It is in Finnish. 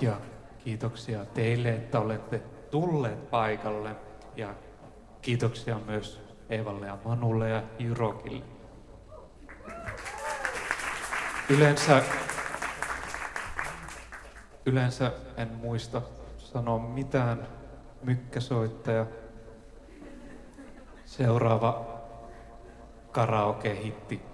Ja kiitoksia teille, että olette tulleet paikalle. Ja kiitoksia myös Eevalle ja Manulle ja Jyrokille. Yleensä en muista sanoa mitään mykkäsoittaja. Seuraava karaoke-hitti